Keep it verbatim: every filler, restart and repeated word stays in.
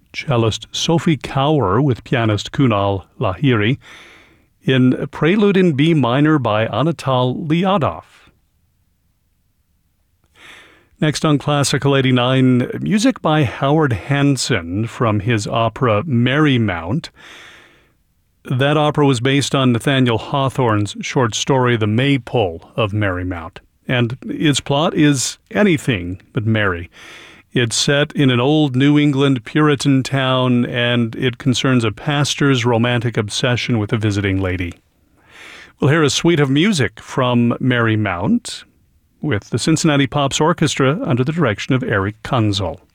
cellist Sophie Kauer with pianist Kunal Lahiri in Prelude in B minor by Anatol Liadov. Next on Classical eighty-nine, music by Howard Hanson from his opera Marymount. That opera was based on Nathaniel Hawthorne's short story The Maypole of Marymount, and its plot is anything but merry. It's set in an old New England Puritan town, and it concerns a pastor's romantic obsession with a visiting lady. We'll hear a suite of music from Marymount with the Cincinnati Pops Orchestra under the direction of Eric Kunzel.